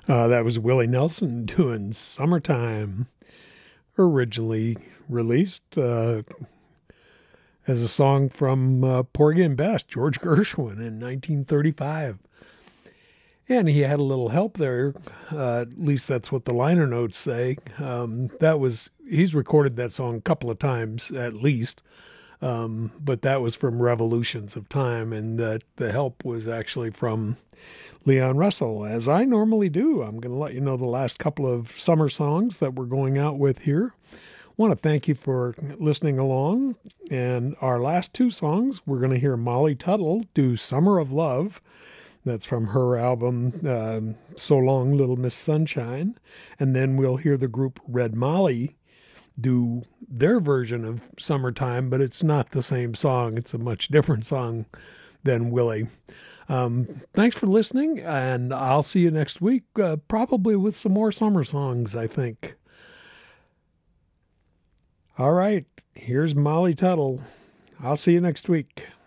That was Willie Nelson doing Summertime, originally released as a song from Porgy and Bess, George Gershwin, in 1935. And he had a little help there. At least that's what the liner notes say. He's recorded that song a couple of times at least. But that was from Revolutions of Time, and the help was actually from Leon Russell, as I normally do. I'm going to let you know the last couple of summer songs that we're going out with here. Want to thank you for listening along. And our last two songs, we're going to hear Molly Tuttle do Summer of Love. That's from her album, So Long Little Miss Sunshine. And then we'll hear the group Red Molly do their version of Summertime, but it's not the same song. It's a much different song than Willie. Thanks for listening, and I'll see you next week, probably with some more summer songs, I think. All right, here's Molly Tuttle. I'll see you next week.